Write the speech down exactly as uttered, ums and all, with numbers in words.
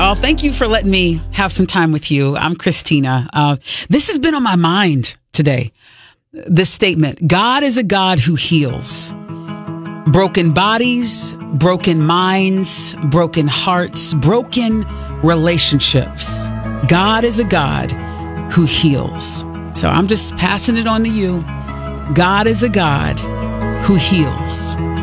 Oh, thank you for letting me have some time with you. I'm Christina. Uh, this has been on my mind today. This statement: God is a God who heals. Broken bodies, broken minds, broken hearts, broken relationships. God is a God who heals. So I'm just passing it on to you. God is a God who heals.